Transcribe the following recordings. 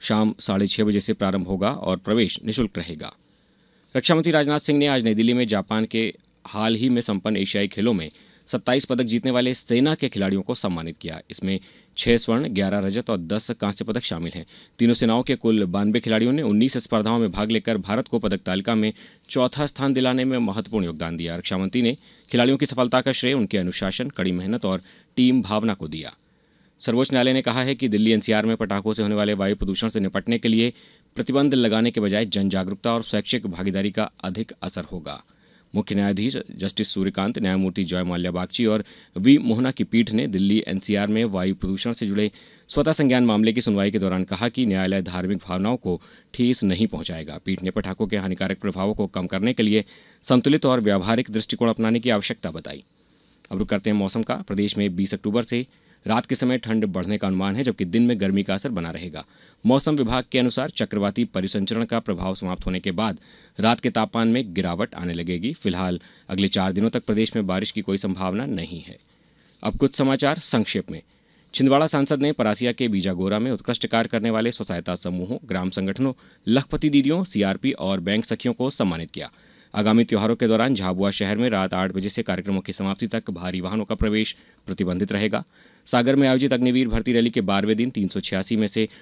शाम 6:30 बजे से प्रारंभ होगा और प्रवेश निःशुल्क रहेगा। रक्षा मंत्री राजनाथ सिंह ने आज नई दिल्ली में जापान के हाल ही में संपन्न एशियाई खेलों में 27 पदक जीतने वाले सेना के खिलाड़ियों को सम्मानित किया। इसमें 6 स्वर्ण, 11 रजत और 10 कांस्य पदक शामिल हैं। तीनों सेनाओं के कुल 92 खिलाड़ियों ने 19 स्पर्धाओं में भाग लेकर भारत को पदक तालिका में चौथा स्थान दिलाने में महत्वपूर्ण योगदान दिया। रक्षा मंत्री ने खिलाड़ियों की सफलता का श्रेय उनके अनुशासन, कड़ी मेहनत और टीम भावना को दिया। सर्वोच्च न्यायालय ने कहा है कि दिल्ली एनसीआर में पटाखों से होने वाले वायु प्रदूषण से निपटने के लिए प्रतिबंध लगाने के बजाय जन जागरूकता और शैक्षिक भागीदारी का अधिक असर होगा। मुख्य न्यायाधीश जस्टिस सूर्यकांत, न्यायमूर्ति जय माल्या बागची और वी मोहना की पीठ ने दिल्ली एनसीआर में वायु प्रदूषण से जुड़े स्वतः संज्ञान मामले की सुनवाई के दौरान कहा कि न्यायालय धार्मिक भावनाओं को ठेस नहीं पहुंचाएगा। पीठ ने पटाखों के हानिकारक प्रभावों को कम करने के लिए संतुलित और व्यावहारिक दृष्टिकोण अपनाने की आवश्यकता बताई। अब रुक करते हैं मौसम का। प्रदेश में 20 अक्टूबर से रात के समय ठंड बढ़ने का अनुमान है, जबकि दिन में गर्मी का असर बना रहेगा। मौसम विभाग के अनुसार चक्रवाती परिसंचरण का प्रभाव समाप्त होने के बाद रात के तापमान में गिरावट आने लगेगी। फिलहाल अगले 4 दिनों तक प्रदेश में बारिश की कोई संभावना नहीं है। अब कुछ समाचार संक्षेप में। छिंदवाड़ा सांसद ने परासिया के बीजागोरा में उत्कृष्ट कार्य करने वाले स्व सहायता समूहों, ग्राम संगठनों, लखपति दीदियों, सीआरपी और बैंक सखियों को सम्मानित किया। आगामी त्योहारों के दौरान झाबुआ शहर में रात 8 बजे से कार्यक्रमों की समाप्ति तक भारी वाहनों का प्रवेश प्रतिबंधित रहेगा। सागर में आयोजित अग्निवीर भर्ती रैली के 12वें दिन 386 में से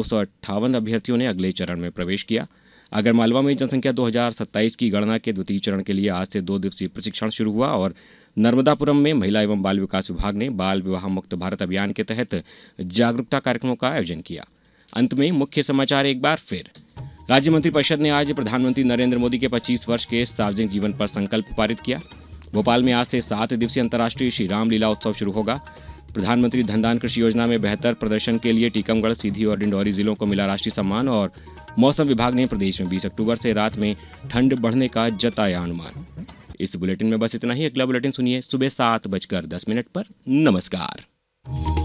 258 अभ्यर्थियों ने अगले चरण में प्रवेश किया। आगरमालवा में जनसंख्या 2027 की गणना के द्वितीय चरण के लिए आज से 2 दिवसीय प्रशिक्षण शुरू हुआ और नर्मदापुरम में महिला एवं बाल विकास विभाग ने बाल विवाह मुक्त भारत अभियान के तहत जागरूकता कार्यक्रमों का आयोजन किया। अंत में मुख्य समाचार एक बार फिर। राज्य मंत्रिपरिषद ने आज प्रधानमंत्री नरेंद्र मोदी के 25 वर्ष के सार्वजनिक जीवन पर संकल्प पारित किया। भोपाल में आज से 7 दिवसीय अंतर्राष्ट्रीय श्री रामलीला उत्सव शुरू होगा। प्रधानमंत्री धनदान कृषि योजना में बेहतर प्रदर्शन के लिए टीकमगढ़, सीधी और डिंडौरी जिलों को मिला राष्ट्रीय सम्मान। और मौसम विभाग ने प्रदेश में 20 अक्टूबर से रात में ठंड बढ़ने का जताया अनुमान। इस बुलेटिन में बस इतना ही। अगला बुलेटिन सुनिए सुबह 7:10 पर। नमस्कार।